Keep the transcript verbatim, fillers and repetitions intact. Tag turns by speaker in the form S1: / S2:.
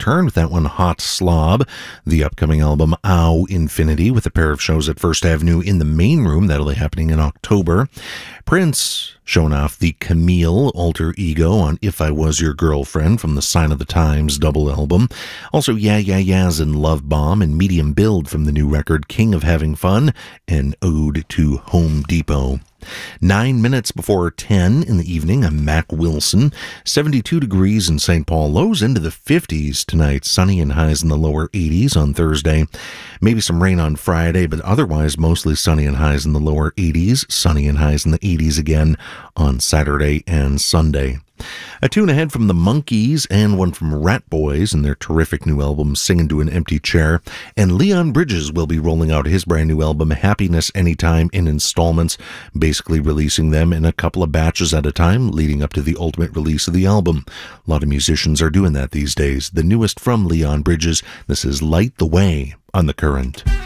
S1: return with that one, Hot Slob. The upcoming album, Ow Infinity, with a pair of shows at First Avenue in the main room. That'll be happening in October. Prince showing off the Camille alter ego on If I Was Your Girlfriend from the Sign of the Times double album. Also, Yeah Yeah Yeahs and Love Bomb and Medium Build from the new record King of Having Fun and Ode to Home Depot. Nine minutes before ten in the evening, I'm Mac Wilson. seventy-two degrees in Saint Paul, lows into the fifties tonight. Sunny and highs in the lower eighties on Thursday. Maybe some rain on Friday, but otherwise mostly sunny and highs in the lower eighties. Sunny and highs in the eighties again on Saturday and Sunday. A tune ahead from the Monkees and one from Rat Boys and their terrific new album Singin' to an Empty Chair. And Leon Bridges will be rolling out his brand new album Happiness Anytime in installments, basically releasing them in a couple of batches at a time leading up to the ultimate release of the album. A lot of musicians are doing that these days. The newest from Leon Bridges, this is Light the Way on The Current.